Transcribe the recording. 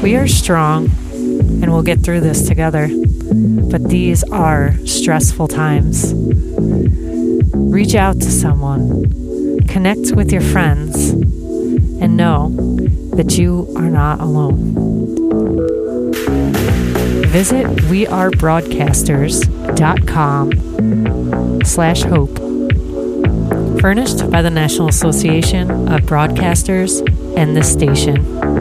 We are strong and we'll get through this together. But these are stressful times. Reach out to someone, connect with your friends, and know that you are not alone. Visit wearebroadcasters.com/hope. Furnished by the National Association of Broadcasters and this station.